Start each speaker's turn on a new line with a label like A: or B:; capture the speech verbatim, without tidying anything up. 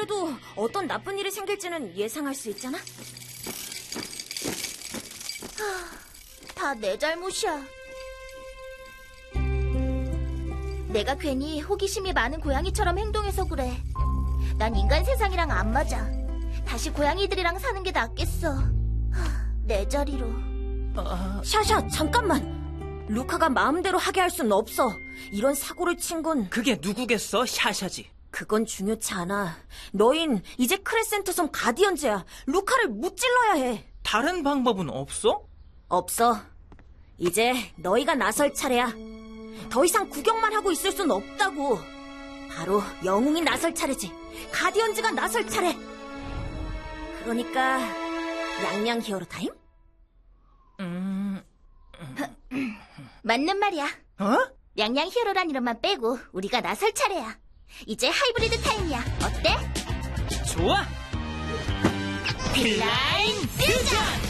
A: 그래도 어떤 나쁜 일이 생길지는 예상할 수 있잖아?
B: 다 내 잘못이야. 내가 괜히 호기심이 많은 고양이처럼 행동해서 그래. 난 인간 세상이랑 안 맞아. 다시 고양이들이랑 사는 게 낫겠어. 내 자리로.
C: 아...
A: 샤샤, 잠깐만. 루카가 마음대로 하게 할 순 없어. 이런 사고를 친 건...
C: 그게 누구겠어? 샤샤지.
A: 그건 중요치 않아. 너흰 이제 크레센트 섬 가디언즈야. 루카를 무찔러야 해.
C: 다른 방법은 없어?
A: 없어. 이제 너희가 나설 차례야. 더 이상 구경만 하고 있을 순 없다고. 바로 영웅이 나설 차례지. 가디언즈가 나설 차례. 그러니까 양양 히어로 타임?
C: 음...
B: 맞는 말이야.
C: 어?
B: 양양 히어로란 이름만 빼고 우리가 나설 차례야. 이제 하이브리드 타임이야. 어때?
C: 좋아!
B: 빌라인 퓨전!